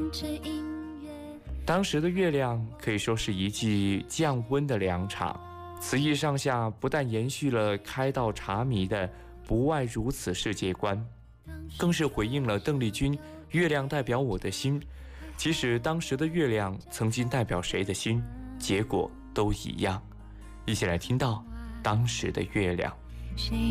当时的月亮可以说是一剂降温的凉茶，词意上下不但延续了开道茶迷的不外如此世界观，更是回应了邓丽君月亮代表我的心。其实当时的月亮曾经代表谁的心，结果都一样。一起来听到当时的月亮。